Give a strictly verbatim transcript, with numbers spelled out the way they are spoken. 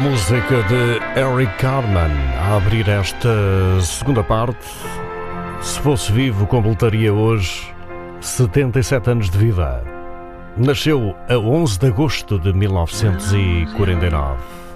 Música de Eric Carmen a abrir esta segunda parte. Se fosse vivo, completaria hoje setenta e sete anos de vida. Nasceu a onze de agosto de mil novecentos e quarenta e nove.